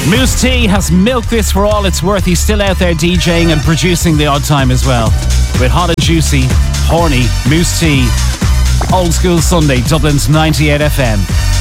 Moose T has milked this for all it's worth. He's still out there DJing and producing the odd time as well. With Hot and Juicy, Horny, Moose T, Old School Sunday, Dublin's 98 FM.